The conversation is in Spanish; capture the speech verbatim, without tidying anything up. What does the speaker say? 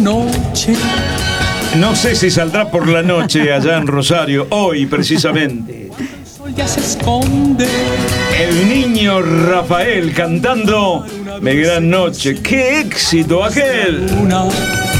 Noche. No sé si saldrá por la noche allá en Rosario, hoy precisamente. El sol ya se esconde. El niño Rafael cantando Mi Gran Noche. ¡Qué éxito aquel! Una